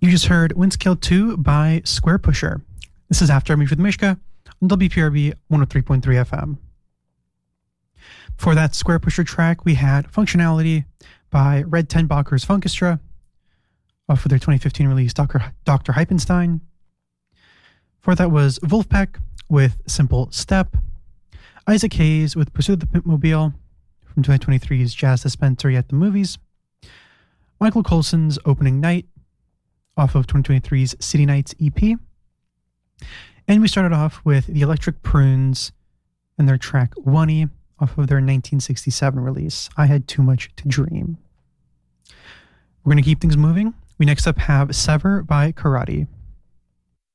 You just heard Windscale 2 by Square Pusher. This is After Me with Mishka on WPRB 103.3 FM. For that Square Pusher track, we had Functionality by Red Ten Bacher's Funkestra off of their 2015 release Dr. Hypenstein. For that was Wolfpack with Simple Step, Isaac Hayes with Pursuit of the Pimpmobile from 2023's Jazz Dispensary at the Movies, Michael Coulson's Opening Night off of 2023's City Nights EP, and we started off with the Electric Prunes and their track Wunny off of their 1967 release, I Had Too Much to Dream. We're going to keep things moving. We next up have Sever by Karate.